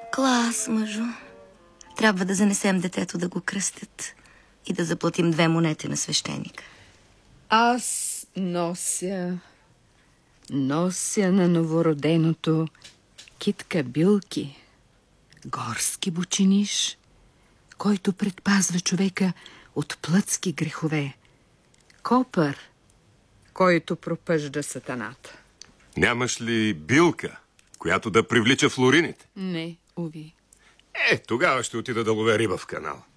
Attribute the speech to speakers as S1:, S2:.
S1: Клас, мъжо. Трябва да занесем детето да го кръстят и да заплатим 2 монети на свещеника.
S2: Аз нося на новороденото китка билки, горски бучиниш, който предпазва човека от плътски грехове, копър, който пропъжда сатаната.
S3: Нямаш ли билка, която да привлича флорините?
S2: Не, уви.
S3: Тогава ще отида да ловя риба в канал.